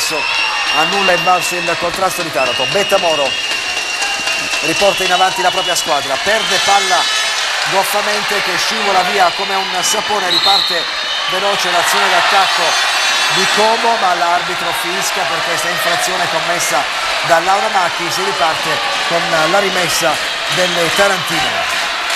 adesso a nulla è valso il contrasto di Taranto. Bettamoro riporta in avanti la propria squadra, perde palla goffamente che scivola via come un sapone, riparte veloce l'azione d'attacco di Como, ma l'arbitro fischia per questa infrazione commessa da Laura Macchi. Si riparte con la rimessa delle tarantine.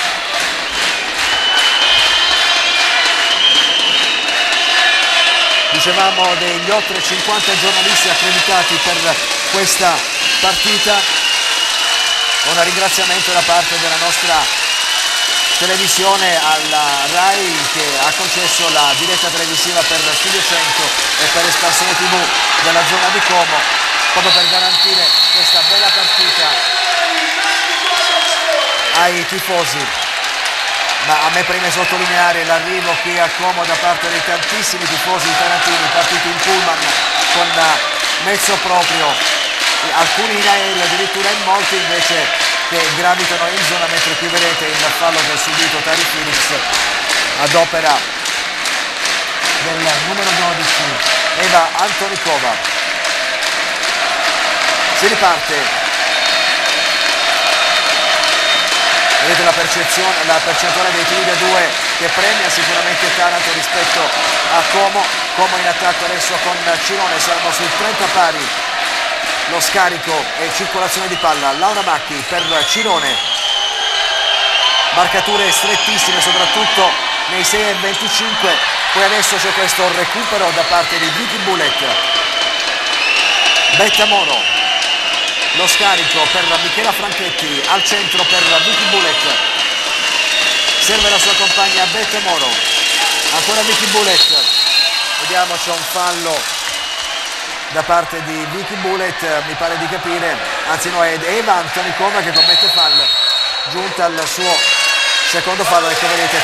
Dicevamo degli oltre 50 giornalisti accreditati per questa partita. Un ringraziamento da parte della nostra televisione alla RAI che ha concesso la diretta televisiva per Studio 100 e per Espansione TV della zona di Como, proprio per garantire questa bella partita ai tifosi. Ma a me preme sottolineare l'arrivo qui a Como da parte dei tantissimi tifosi tarantini partiti in pullman con mezzo proprio, alcuni in aereo, addirittura in molti invece che gravitano in zona, mentre qui vedete il fallo che ha subito Tari Phillips ad opera del numero 12 Eva Antonikova. Si riparte. Vedete la percentuale dei tiri da due che premia sicuramente Taranto rispetto a Como. Como in attacco adesso con Cirone, saranno sul 30 pari. Lo scarico e circolazione di palla. Laura Macchi per Cirone. Marcature strettissime soprattutto nei 6 e 25. Poi adesso c'è questo recupero da parte di Vicky Bullet. Bettamoro. Lo scarico per Michela Franchetti, al centro per Vicky Bullet, serve la sua compagna Bettamoro, ancora Vicky Bullet, vediamo c'è un fallo da parte di Vicky Bullet, mi pare di capire, anzi no, è Eva Antonikova che commette fallo, giunta al suo secondo fallo, ecco vedete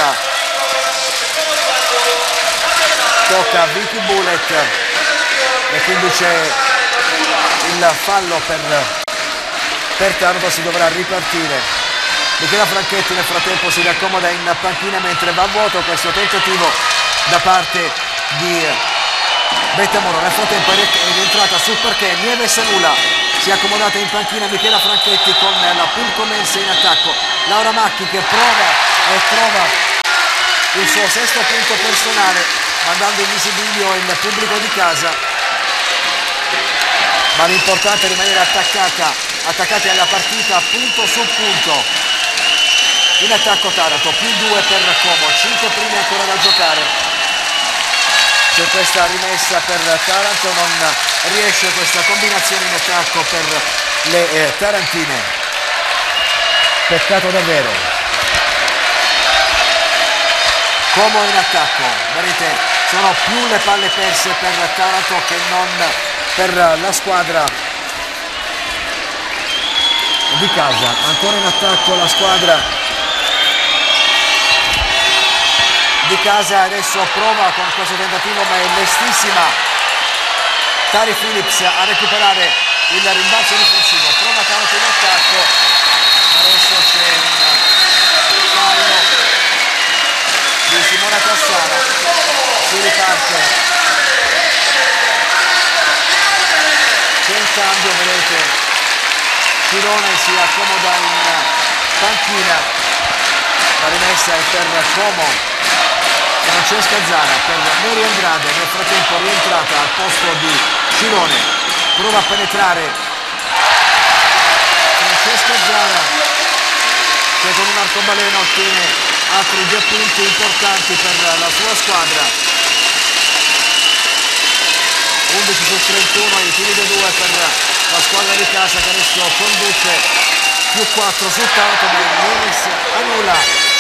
tocca a Vicky Bullet e quindi c'è il fallo per Taranto, si dovrà ripartire. Michela Franchetti nel frattempo si raccomoda in panchina mentre va a vuoto questo tentativo da parte di Bettamoro. Nel frattempo è rientrata sul parquet Nieve Sanula, si è accomodata in panchina Michela Franchetti con la Pulcomense in attacco. Laura Macchi che prova e trova il suo sesto punto personale mandando in visibilio il pubblico di casa, ma l'importante è rimanere attaccati alla partita punto su punto. In attacco Taranto, più 2 per Como, 5 primi ancora da giocare. C'è questa rimessa per Taranto, non riesce questa combinazione in attacco per le tarantine. Peccato davvero. Como in attacco, vedete, sono più le palle perse per Taranto che non per la squadra di casa. Ancora in attacco la squadra di casa, adesso prova con questo tentativo ma è lestissima Tari Phillips a recuperare il rimbalzo difensivo, prova Taranto in attacco, adesso c'è un fallo di Simona Cassano, si riparte. C'è un cambio, vedete, Cirone si accomoda in panchina, la rimessa è per Como, Francesca Zara per Mary Andrade, nel frattempo rientrata al posto di Cirone, prova a penetrare Francesca Zara che con un arcobaleno ottiene altri 2 punti importanti per la sua squadra. 11 su 31 i tiri da 2 per la squadra di casa che adesso conduce più 4 su Taranto, ma Neves annulla,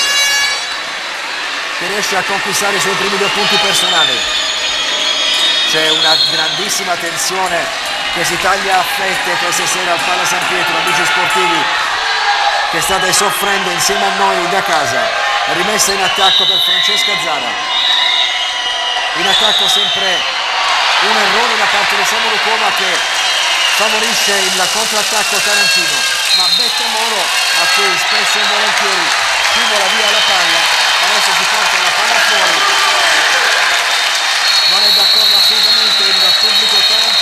che riesce a conquistare i suoi primi 2 punti personali. C'è una grandissima tensione che si taglia a fette questa sera al Pala San Pietro, amici sportivi, che state soffrendo insieme a noi da casa. Rimessa in attacco per Francesca Zara, in attacco sempre un errore da parte di Samuel Coma che favorisce il contrattacco tarantino, ma Bettamoro, a cui spesso e volentieri scivola via la palla, adesso si porta la palla fuori, non è d'accordo assolutamente il pubblico tarantino.